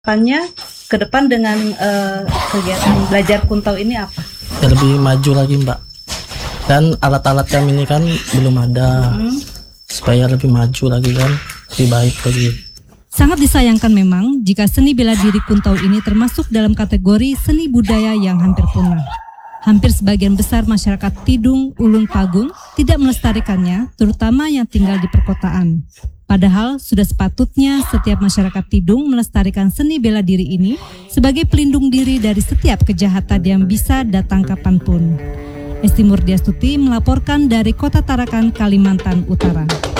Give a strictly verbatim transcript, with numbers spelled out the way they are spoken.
Harapannya ke depan dengan uh, kegiatan belajar kuntau ini apa? Ya lebih maju lagi Mbak. Dan alat-alat kami ini kan belum ada, hmm. supaya lebih maju lagi kan, lebih baik lagi. Sangat disayangkan memang jika seni bela diri kuntau ini termasuk dalam kategori seni budaya yang hampir punah. Hampir sebagian besar masyarakat Tidung, Ulun Pagung tidak melestarikannya, terutama yang tinggal di perkotaan. Padahal sudah sepatutnya setiap masyarakat Tidung melestarikan seni bela diri ini sebagai pelindung diri dari setiap kejahatan yang bisa datang kapanpun. Esti Murdiastuti melaporkan dari Kota Tarakan, Kalimantan Utara.